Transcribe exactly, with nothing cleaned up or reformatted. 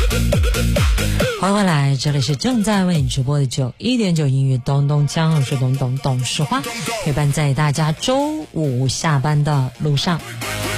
欢迎回来，这里是正在为你直播的九一点九音乐咚咚锵，我是咚咚董事花，陪伴在大家周五下班的路上。